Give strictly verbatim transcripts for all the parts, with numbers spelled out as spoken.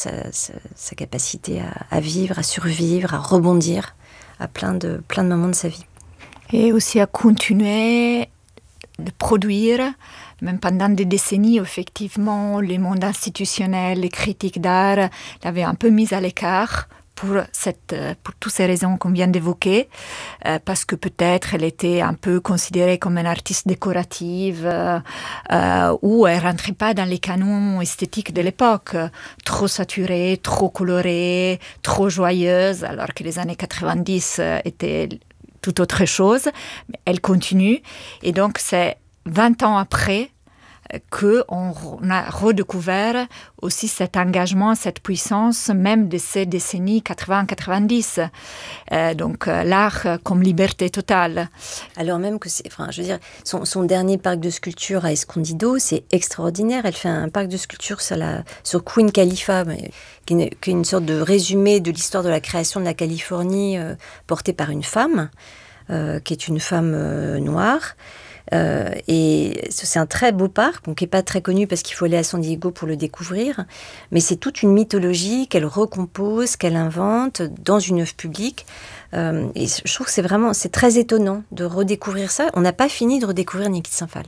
sa, sa, sa capacité à, à vivre, à survivre, à rebondir à plein de, plein de moments de sa vie. Et aussi à continuer de produire, même pendant des décennies, effectivement, le monde institutionnel, les critiques d'art l'avaient un peu mise à l'écart pour, cette, pour toutes ces raisons qu'on vient d'évoquer, euh, parce que peut-être elle était un peu considérée comme une artiste décorative euh, euh, ou elle ne rentrait pas dans les canons esthétiques de l'époque, trop saturée, trop colorée, trop joyeuse, alors que les années quatre-vingt-dix euh, étaient tout autre chose. Elle continue et donc c'est vingt ans après qu'on a redécouvert aussi cet engagement, cette puissance, même de ces décennies quatre-vingts quatre-vingt-dix. Euh, donc euh, l'art comme liberté totale. Alors même que c'est, enfin, je veux dire, son, son dernier parc de sculpture à Escondido, c'est extraordinaire. Elle fait un parc de sculpture sur, la, sur Queen Khalifa, qui est, une, qui est une sorte de résumé de l'histoire de la création de la Californie euh, portée par une femme, euh, qui est une femme euh, noire. Euh, et c'est un très beau parc, donc qui n'est pas très connu parce qu'il faut aller à San Diego pour le découvrir, mais c'est toute une mythologie qu'elle recompose, qu'elle invente dans une œuvre publique. Euh, et je trouve que c'est vraiment, c'est très étonnant de redécouvrir ça. On n'a pas fini de redécouvrir Niki de Saint-Phal.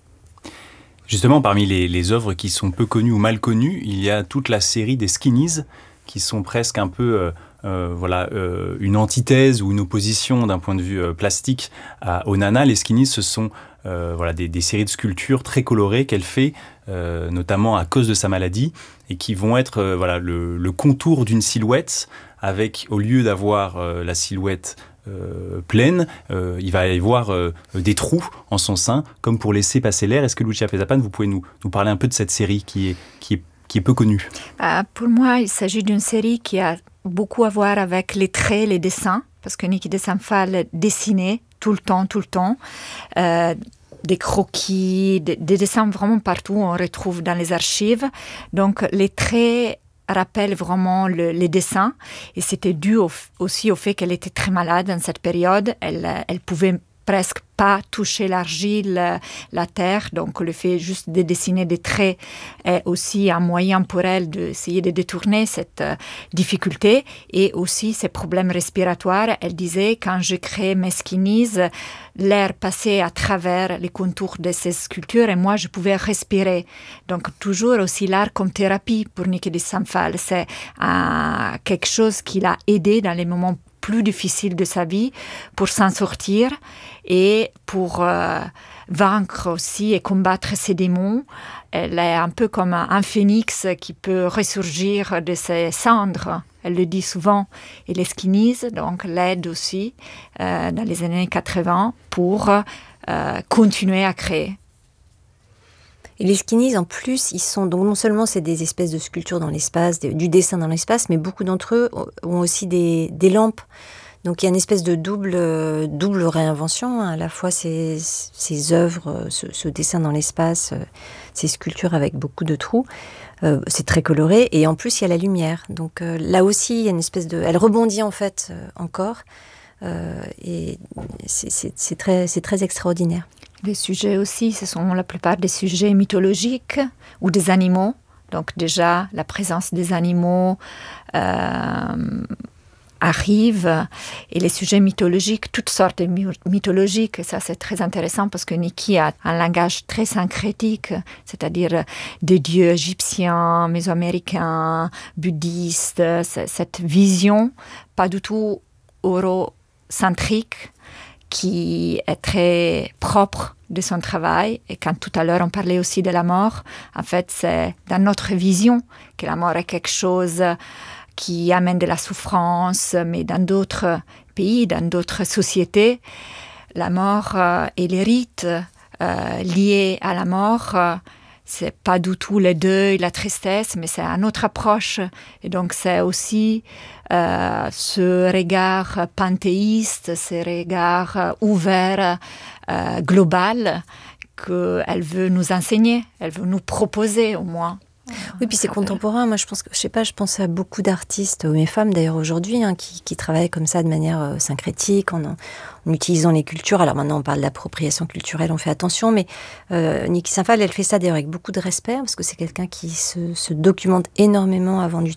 Justement, parmi les, les œuvres qui sont peu connues ou mal connues, il y a toute la série des Skinnies, qui sont presque un peu... Euh, Euh, voilà, euh, une antithèse ou une opposition d'un point de vue euh, plastique à, aux nanas. Les Skinnies, ce sont euh, voilà, des, des séries de sculptures très colorées qu'elle fait, euh, notamment à cause de sa maladie, et qui vont être euh, voilà, le, le contour d'une silhouette, avec, au lieu d'avoir euh, la silhouette euh, pleine, euh, il va y avoir euh, des trous en son sein, comme pour laisser passer l'air. Est-ce que Lucia Pesapan, vous pouvez nous, nous parler un peu de cette série qui est, qui est, qui est peu connue? Euh, pour moi, il s'agit d'une série qui a beaucoup à voir avec les traits, les dessins, parce que Niki de Saint-Phal dessinait tout le temps, tout le temps, euh, des croquis, des, des dessins vraiment partout, on retrouve dans les archives. Donc les traits rappellent vraiment le, les dessins, et c'était dû au, aussi au fait qu'elle était très malade dans cette période. Elle, elle pouvait presque pas toucher l'argile, la terre, donc le fait juste de dessiner des traits est aussi un moyen pour elle d'essayer de détourner cette euh, difficulté, et aussi ses problèmes respiratoires. Elle disait, quand je créais mes skinnies, l'air passait à travers les contours de ces sculptures et moi je pouvais respirer. Donc toujours aussi l'art comme thérapie pour Niki de Saint-Phal, c'est euh, quelque chose qui l'a aidé dans les moments plus difficile de sa vie pour s'en sortir et pour euh, vaincre aussi et combattre ses démons. Elle est un peu comme un, un phénix qui peut ressurgir de ses cendres. Elle le dit souvent. Et les Skinnies, donc, l'aident aussi euh, dans les années quatre-vingts pour euh, continuer à créer. Et les Skinnies, en plus, ils sont donc non seulement c'est des espèces de sculptures dans l'espace, des, du dessin dans l'espace, mais beaucoup d'entre eux ont aussi des, des lampes. Donc il y a une espèce de double, euh, double réinvention, hein. À la fois ces, ces œuvres, ce, ce dessin dans l'espace, euh, ces sculptures avec beaucoup de trous, euh, c'est très coloré, et en plus il y a la lumière. Donc euh, là aussi, il y a une espèce de... Elle rebondit en fait euh, encore, euh, et c'est, c'est, c'est, très, c'est très extraordinaire. Les sujets aussi, ce sont la plupart des sujets mythologiques ou des animaux. Donc déjà, la présence des animaux euh, arrive. Et les sujets mythologiques, toutes sortes de mythologiques, ça c'est très intéressant parce que Niki a un langage très syncrétique, c'est-à-dire des dieux égyptiens, mésoaméricains, bouddhistes, cette vision pas du tout eurocentrique, qui est très propre de son travail. Et quand tout à l'heure on parlait aussi de la mort, en fait c'est dans notre vision que la mort est quelque chose qui amène de la souffrance, mais dans d'autres pays, dans d'autres sociétés, la mort euh, et les rites euh, liés à la mort, euh, c'est pas du tout le deuil, la tristesse, mais c'est une autre approche. Et donc c'est aussi euh, ce regard panthéiste, ce regard ouvert, euh, global, qu'elle veut nous enseigner, elle veut nous proposer au moins. Oui, puis c'est contemporain. Moi, je pense que, je sais pas, je pense à beaucoup d'artistes, hommes et femmes d'ailleurs aujourd'hui, hein, qui, qui travaillent comme ça de manière euh, syncrétique, en, en utilisant les cultures. Alors maintenant, on parle d'appropriation culturelle, on fait attention, mais euh, Niki Saint-Phal, elle fait ça d'ailleurs avec beaucoup de respect, parce que c'est quelqu'un qui se, se documente énormément avant, du,